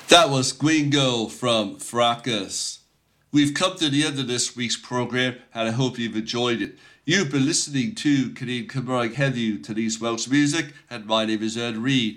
That was Gwingo from Fracas. We've come to the end of this week's program, and I hope you've enjoyed it. You've been listening to Canadian Cymraeg Heddiw, today's Welsh music, and my name is Ed Reed.